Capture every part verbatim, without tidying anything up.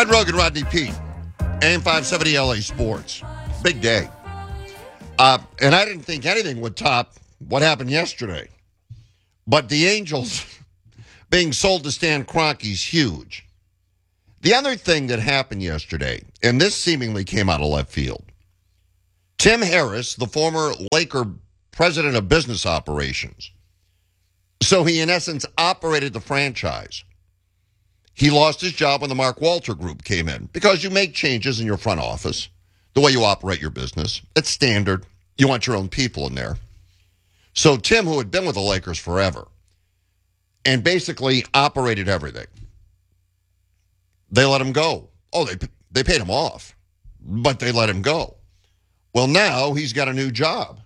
Fred Rogan, Rodney Peete, A M five seventy L A Sports. Big day. Uh, and I didn't think anything would top what happened yesterday. But the Angels being sold to Stan Kroenke is huge. The other thing that happened yesterday, and this seemingly came out of left field, Tim Harris, the former Laker president of business operations, so he in essence operated the franchise. He lost his job when the Mark Walter Group came in because you make changes in your front office, the way you operate your business. It's standard. You want your own people in there. So Tim, who had been with the Lakers forever and basically operated everything, they let him go. Oh, they they paid him off, but they let him go. Well, now he's got a new job.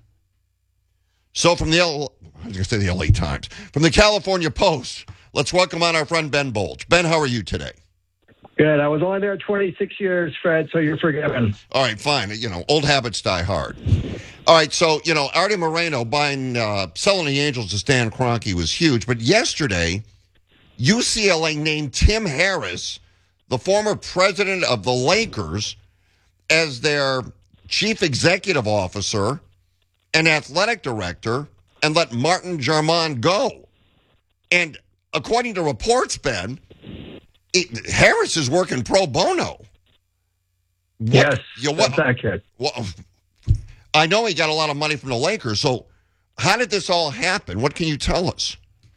So from the L, I was going to say the L A Times, from the California Post, let's welcome on our friend Ben Bolch. Ben, how are you today? Good. I was only there twenty-six years, Fred, so you're forgiven. All right, fine. You know, old habits die hard. All right, so, you know, Artie Moreno buying, uh, selling the Angels to Stan Kroenke was huge. But yesterday, U C L A named Tim Harris, the former president of the Lakers, as their chief executive officer and athletic director, and let Martin Jarmond go. And according to reports, Ben, it, Harris is working pro bono. What, yes, you know, what, that's accurate. Well, I know he got a lot of money from the Lakers, so how did this all happen? What can you tell us?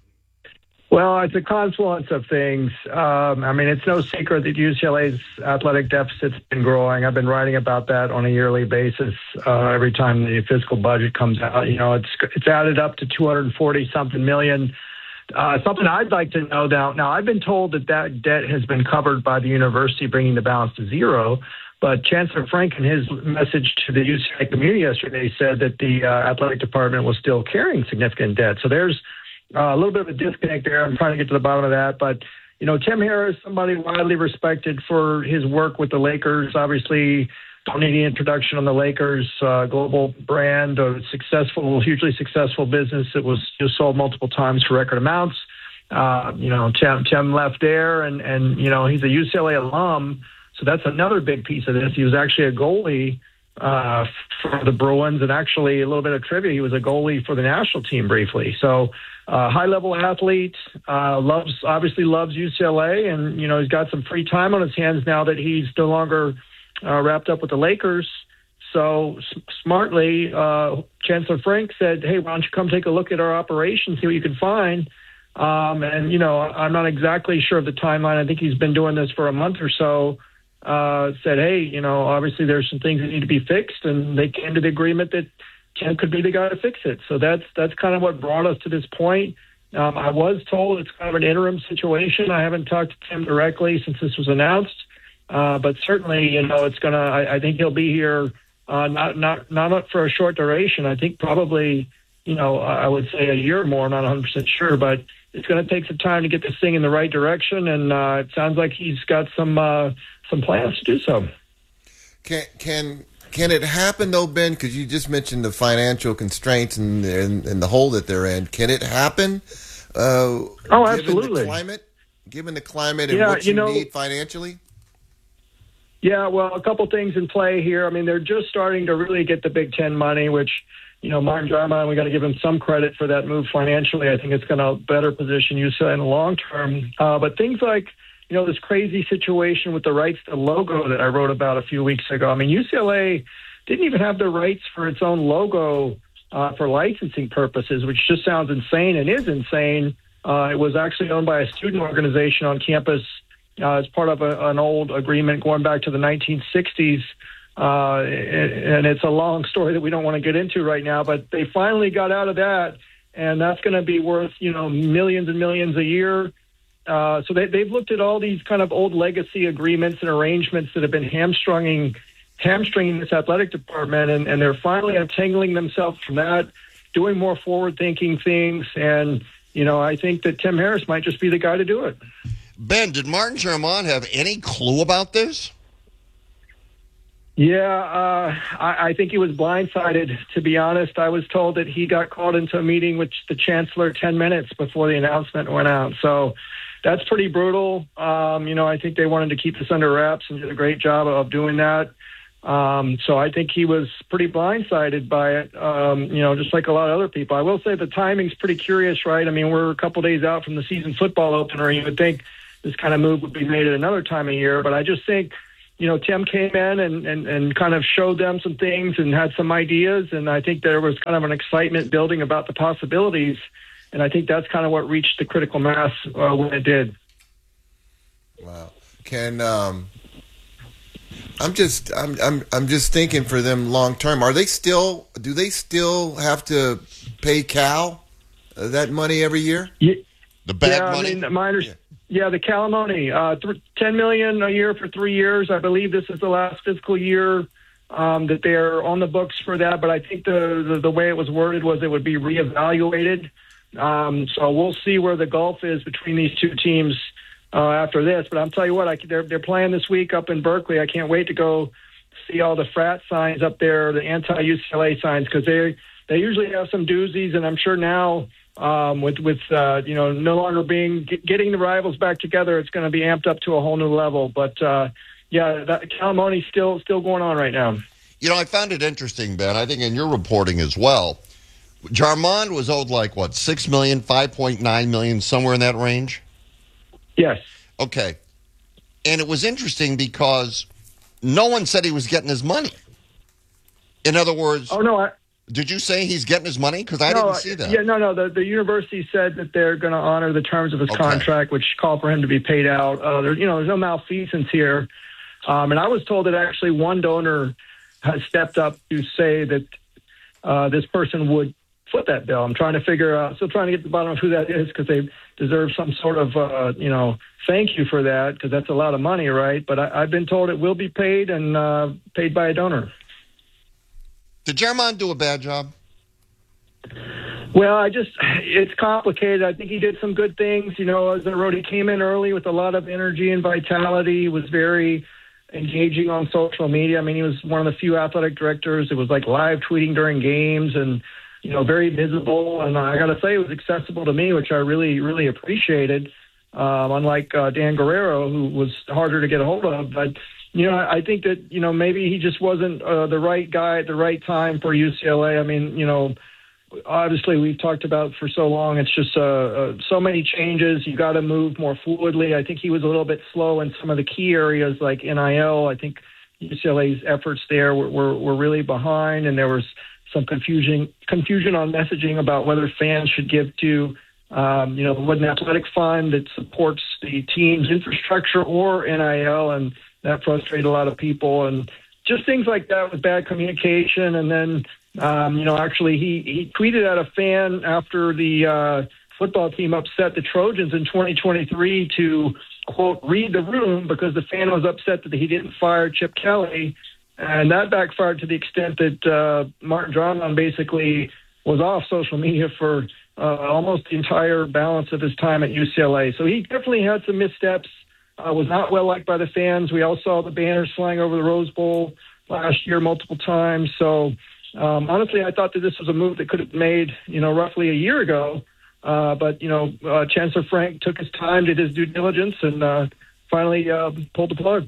Well, it's a confluence of things. Um, I mean, it's no secret that U C L A's athletic deficit's been growing. I've been writing about that on a yearly basis uh, every time the fiscal budget comes out. You know, it's it's added up to two hundred forty something million. Uh, something I'd like to know now. Now, I've been told that that debt has been covered by the university, bringing the balance to zero. But Chancellor Frank, in his message to the U C L A community yesterday, said that the uh, athletic department was still carrying significant debt. So there's Uh, a little bit of a disconnect there. I'm trying to get to the bottom of that. But, you know, Tim Harris, somebody widely respected for his work with the Lakers, obviously don't need any introduction on the Lakers, uh, global brand, a successful, hugely successful business that was just sold multiple times for record amounts. Uh, you know, Tim, Tim left there, and, and, you know, he's a U C L A alum. So that's another big piece of this. He was actually a goalie uh, for the Bruins, and actually a little bit of trivia, he was a goalie for the national team briefly. So, Uh, high-level athlete, uh, loves obviously loves U C L A, and you know he's got some free time on his hands now that he's no longer uh, wrapped up with the Lakers. So s- smartly, uh, Chancellor Frank said, "Hey, why don't you come take a look at our operation, see what you can find?" Um, and you know, I'm not exactly sure of the timeline. I think he's been doing this for a month or so. Uh, said, "Hey, you know, obviously there's some things that need to be fixed," and they came to the agreement that Tim could be the guy to fix it. So that's that's kind of what brought us to this point. Um, I was told it's kind of an interim situation. I haven't talked to Tim directly since this was announced, uh, but certainly, you know, it's gonna. I, I think he'll be here uh, not not not for a short duration. I think probably, you know, I would say a year or more. Not one hundred percent sure, but it's going to take some time to get this thing in the right direction. And uh, it sounds like he's got some uh, some plans to do so. Can can. Can it happen, though, Ben, because you just mentioned the financial constraints and, and, and the hole that they're in. Can it happen uh, oh, given absolutely. the climate, given the climate and yeah, what you, you know, need financially? Yeah, well, a couple things in play here. I mean, they're just starting to really get the Big Ten money, which, you know, Martin Jarmond, we got to give him some credit for that move financially. I think it's going to better position U C L A in the long term. Uh, but things like, you know, this crazy situation with the rights to the logo that I wrote about a few weeks ago. I mean, U C L A didn't even have the rights for its own logo uh, for licensing purposes, which just sounds insane and is insane. Uh, it was actually owned by a student organization on campus uh, as part of a, an old agreement going back to the nineteen sixties. Uh, and it's a long story that we don't want to get into right now, but they finally got out of that, and that's going to be worth, you know, millions and millions a year. Uh, so they, they've looked at all these kind of old legacy agreements and arrangements that have been hamstringing, hamstringing this athletic department, and, and they're finally untangling themselves from that, doing more forward-thinking things. And, you know, I think that Tim Harris might just be the guy to do it. Ben, did Martin Jarmond have any clue about this? Yeah, uh, I, I think he was blindsided, to be honest. I was told that he got called into a meeting with the chancellor ten minutes before the announcement went out. So that's pretty brutal. Um, you know, I think they wanted to keep this under wraps and did a great job of doing that. Um, so I think he was pretty blindsided by it, um, you know, just like a lot of other people. I will say the timing's pretty curious, right? I mean, we're a couple days out from the season football opener. You would think this kind of move would be made at another time of year, but I just think, you know, Tim came in and, and, and kind of showed them some things and had some ideas, and I think there was kind of an excitement building about the possibilities, and I think that's kind of what reached the critical mass uh, when it did. Wow. Can um, I'm just I'm I'm I'm just thinking for them long term. Are they still? Do they still have to pay Cal uh, that money every year? Yeah, The bad yeah, money? I mean, my under- yeah. yeah, the Cal money, uh, th- ten million dollars a year for three years. I believe this is the last fiscal year um, that they're on the books for that. But I think the, the the way it was worded was it would be reevaluated. Um, so we'll see where the gulf is between these two teams uh, after this. But I'm tell you what, I, they're they're playing this week up in Berkeley. I can't wait to go see all the frat signs up there, the anti-U C L A signs, because they they usually have some doozies, and I'm sure now. Um, with with uh, you know no longer being getting the rivals back together, it's going to be amped up to a whole new level. But uh, yeah, that Calamoni's still still going on right now. You know, I found it interesting, Ben. I think in your reporting as well, Jarmond was owed like what six million, five point nine million, somewhere in that range. Yes. Okay, and it was interesting because no one said he was getting his money. In other words, oh no. I- Did you say he's getting his money? Because I no, didn't see that. Yeah, no, no. The, the university said that they're going to honor the terms of his Okay. contract, which call for him to be paid out. Uh, there, you know, there's no malfeasance here. Um, and I was told that actually one donor has stepped up to say that uh, this person would foot that bill. I'm trying to figure out, still trying to get to the bottom of who that is, because they deserve some sort of, uh, you know, thank you for that, because that's a lot of money, right? But I, I've been told it will be paid and uh, paid by a donor. Did Jarmond do a bad job? Well, I just, it's complicated. I think he did some good things. You know, as a road, he came in early with a lot of energy and vitality, was very engaging on social media. I mean, he was one of the few athletic directors. It was like live tweeting during games and, you know, very visible. And I got to say, it was accessible to me, which I really, really appreciated, um, unlike uh, Dan Guerrero, who was harder to get a hold of. But, you know, I think that, you know, maybe he just wasn't uh, the right guy at the right time for U C L A. I mean, you know, obviously we've talked about for so long, it's just uh, uh, so many changes. You got to move more fluidly. I think he was a little bit slow in some of the key areas like N I L. I think U C L A's efforts there were, were, were really behind, and there was some confusion confusion on messaging about whether fans should give to, um, you know, an athletic fund that supports the team's infrastructure or N I L, and that frustrated a lot of people. And just things like that with bad communication. And then, um, you know, actually he, he tweeted at a fan after the uh, football team upset the Trojans in twenty twenty-three to, quote, read the room, because the fan was upset that he didn't fire Chip Kelly. And that backfired to the extent that uh, Martin Jarmond basically was off social media for uh, almost the entire balance of his time at U C L A. So he definitely had some missteps. Uh, was not well liked by the fans. We all saw the banners flying over the Rose Bowl last year multiple times. So um, honestly, I thought that this was a move that could have been made, you know, roughly a year ago. Uh, but, you know, uh, Chancellor Frank took his time, did his due diligence, and uh, finally uh, pulled the plug.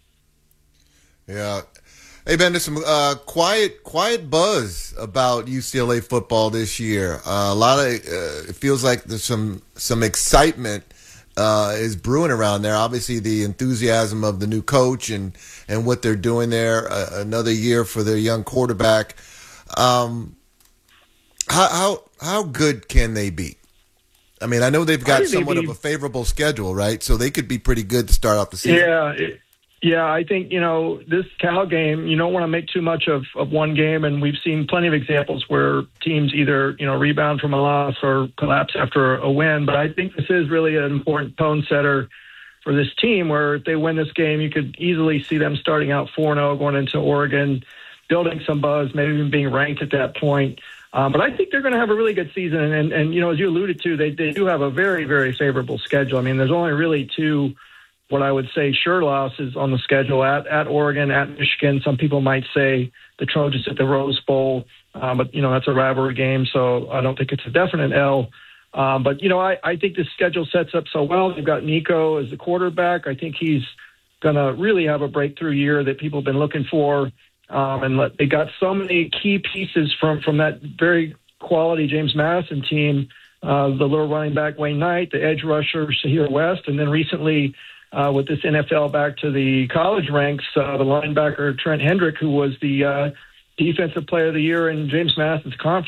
Yeah. Hey, Ben, there's some uh, quiet, quiet buzz about U C L A football this year. Uh, a lot of uh, it feels like there's some some excitement uh, is brewing around there. Obviously, the enthusiasm of the new coach and and what they're doing there. Uh, another year for their young quarterback. Um, how how how good can they be? I mean, I know they've got somewhat be, of a favorable schedule, right? So they could be pretty good to start off the season. Yeah. It, Yeah, I think, you know, this Cal game, you don't want to make too much of, of one game, and we've seen plenty of examples where teams either, you know, rebound from a loss or collapse after a win. But I think this is really an important tone setter for this team, where if they win this game, you could easily see them starting out four and oh going into Oregon, building some buzz, maybe even being ranked at that point. Um, but I think they're going to have a really good season. And, and, and, you know, as you alluded to, they, they do have a very, very favorable schedule. I mean, there's only really two what I would say sure losses on the schedule at, at Oregon, at Michigan. Some people might say the Trojans at the Rose Bowl, um, but, you know, that's a rivalry game, so I don't think it's a definite L. Um, but, you know, I, I think the schedule sets up so well. They've got Nico as the quarterback. I think he's going to really have a breakthrough year that people have been looking for. Um, and let, they got so many key pieces from, from that very quality James Madison team, uh, the little running back Wayne Knight, the edge rusher Shahir West, and then recently uh, with this N F L back to the college ranks, uh, the linebacker Trent Hendrick, who was the uh, defensive player of the year in James Madison's conference.